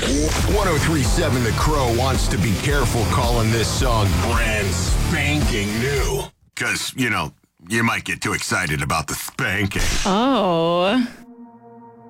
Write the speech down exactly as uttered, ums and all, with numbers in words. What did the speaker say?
ten thirty-seven The Crow wants to be careful calling this song brand spanking new. Because, you know, you might get too excited about the spanking. Oh.